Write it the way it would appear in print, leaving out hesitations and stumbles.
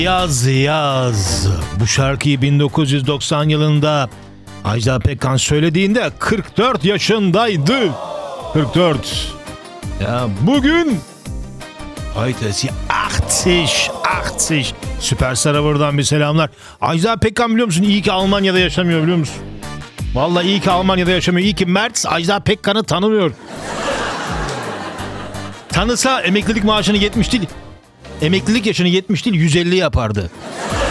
Yaz yaz. Bu şarkıyı 1990 yılında Ajda Pekkan söylediğinde 44 yaşındaydı. 44. Ya bugün Aytesi 80. Süperstar'a buradan bir selamlar. Ajda Pekkan biliyor musun? İyi ki Almanya'da yaşamıyor biliyor musun? Vallahi iyi ki Almanya'da yaşamıyor. İyi ki Mert Ajda Pekkan'ı tanımıyor. Tanısa emeklilik maaşını 70 değil. Emeklilik yaşını 70 değil 150 yapardı.